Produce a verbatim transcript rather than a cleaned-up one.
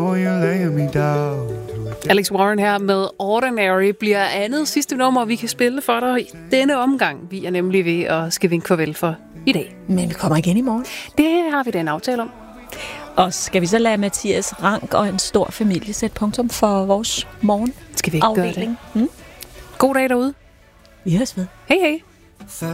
Alex Warren her med Ordinary bliver andet sidste nummer, vi kan spille for dig i denne omgang. Vi er nemlig ved at skal vinke farvel for i dag. Men vi kommer igen i morgen. Det har vi den aftale om. Og skal vi så lade Mathias Rank og en stor familie sætte punktum for vores morgen? Skal vi ikke afdeling? gøre det? Hmm? God dag derude. Vi høres ved. Hej hej.